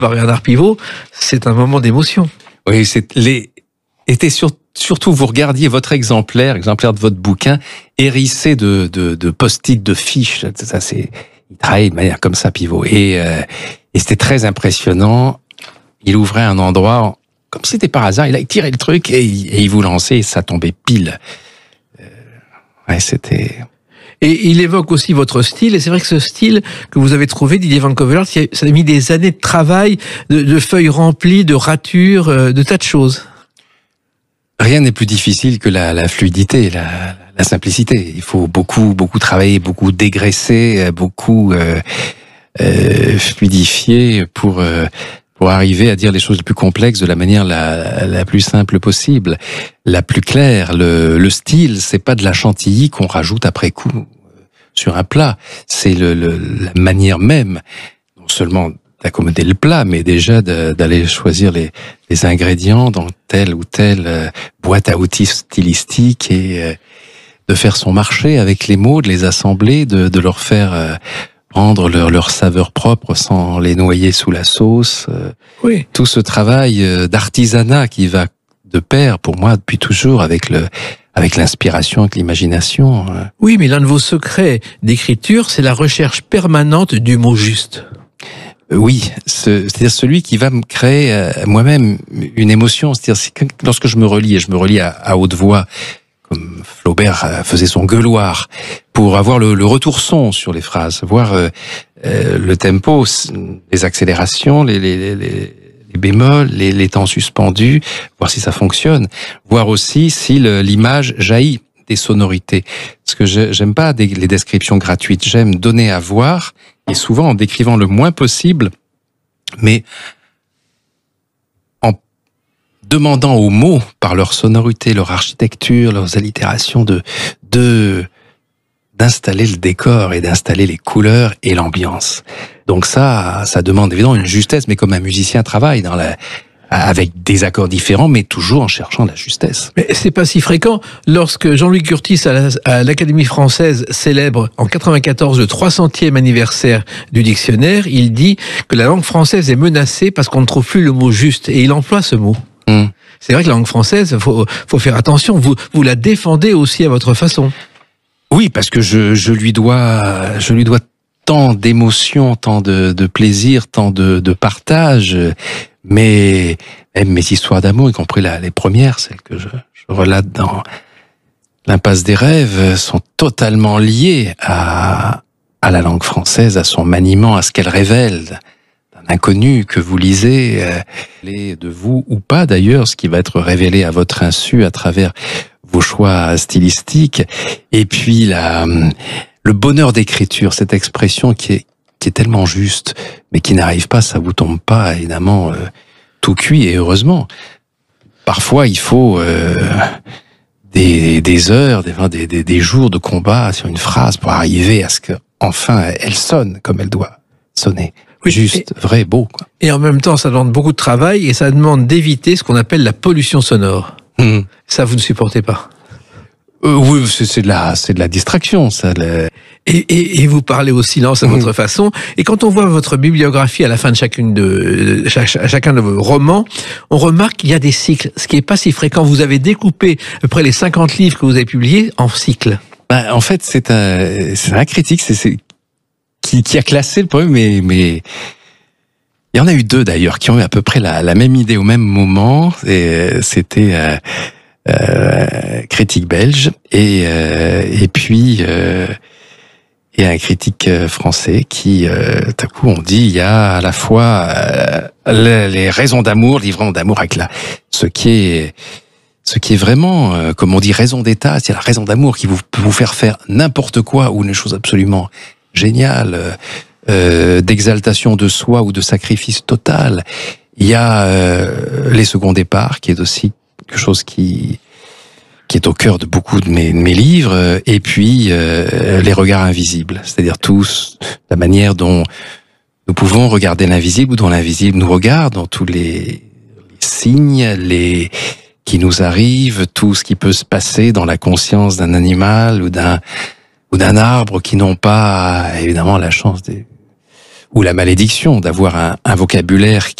Par Bernard Pivot, c'est un moment d'émotion. Oui, surtout vous regardiez votre exemplaire de votre bouquin, hérissé de post-it, de fiches. Ça, il travaillait de manière comme ça, Pivot. Et c'était très impressionnant. Il ouvrait un endroit, comme si c'était par hasard, il tirait le truc et il vous lançait et ça tombait pile. C'était... Et il évoque aussi votre style, et c'est vrai que ce style que vous avez trouvé, Didier Van Covelart, ça a mis des années de travail, de feuilles remplies, de ratures, de tas de choses. Rien n'est plus difficile que la fluidité, la simplicité. Il faut beaucoup travailler, beaucoup dégraisser, beaucoup fluidifier pour arriver à dire les choses les plus complexes de la manière la plus simple possible, la plus claire. Le style, c'est pas de la chantilly qu'on rajoute après coup sur un plat. C'est la manière même, non seulement d'accommoder le plat, mais déjà d'aller choisir les ingrédients dans telle ou telle boîte à outils stylistique et de faire son marché avec les mots, de les assembler, de leur faire prendre leur saveur propre sans les noyer sous la sauce. Oui. Tout ce travail d'artisanat qui va de pair, pour moi, depuis toujours, avec l'inspiration, avec l'imagination. Oui, mais l'un de vos secrets d'écriture, c'est la recherche permanente du mot juste. Oui, c'est-à-dire celui qui va me créer moi-même une émotion. C'est-à-dire lorsque je me relis, et je me relis à haute voix, comme Flaubert faisait son gueuloir, pour avoir le retour son sur les phrases, voir le tempo, les accélérations, les bémols, les temps suspendus, voir si ça fonctionne, voir aussi si l'image jaillit des sonorités. Parce que j'aime pas les descriptions gratuites, j'aime donner à voir, et souvent en décrivant le moins possible, mais en demandant aux mots, par leur sonorité, leur architecture, leurs allitérations, d'installer le décor et d'installer les couleurs et l'ambiance. Donc ça demande évidemment une justesse, mais comme un musicien travaille avec des accords différents, mais toujours en cherchant la justesse. Mais c'est pas si fréquent. Lorsque Jean-Louis Curtis, à l'Académie française, célèbre en 94 le 300e anniversaire du dictionnaire, il dit que la langue française est menacée parce qu'on ne trouve plus le mot juste. Et il emploie ce mot. C'est vrai que la langue française, faut faire attention. Vous la défendez aussi à votre façon. Oui, parce que je lui dois tant d'émotions, tant de plaisir, tant de partage. Mais même mes histoires d'amour, y compris les premières, celles que je relate dans l'Impasse des rêves, sont totalement liées à la langue française, à son maniement, à ce qu'elle révèle d'un inconnu que vous lisez, de vous ou pas d'ailleurs, ce qui va être révélé à votre insu à travers vos choix stylistiques. Et puis le bonheur d'écriture, cette expression qui est tellement juste, mais qui n'arrive pas, ça vous tombe pas, évidemment, tout cuit, et heureusement. Parfois, il faut des heures, des jours de combat sur une phrase pour arriver à ce que, enfin, elle sonne comme elle doit sonner. Oui, juste, vrai, beau, quoi. Et en même temps, ça demande beaucoup de travail, et ça demande d'éviter ce qu'on appelle la pollution sonore. Ça, vous ne supportez pas? Oui, c'est de la distraction, ça. Et vous parlez au silence à votre façon. Et quand on voit votre bibliographie à la fin de chacun de vos romans, on remarque qu'il y a des cycles, ce qui est pas si fréquent. Vous avez découpé à peu près les 50 livres que vous avez publiés en cycles. En fait, c'est un critique qui a classé le problème, mais il y en a eu deux d'ailleurs qui ont eu à peu près la même idée au même moment. Et c'était critique belge et puis et un critique français qui tout à coup on dit il y a à la fois les raisons d'amour, livrant d'amour avec ce qui est vraiment comme on dit raison d'état, c'est la raison d'amour qui peut vous faire n'importe quoi ou une chose absolument géniale, d'exaltation de soi ou de sacrifice total. Il y a les seconds départs qui est aussi quelque chose qui est au cœur de beaucoup de mes livres, et puis les regards invisibles, c'est-à-dire la manière dont nous pouvons regarder l'invisible ou dont l'invisible nous regarde, dans tous les signes, qui nous arrivent, tout ce qui peut se passer dans la conscience d'un animal ou d'un arbre qui n'ont pas évidemment la chance ou la malédiction d'avoir un vocabulaire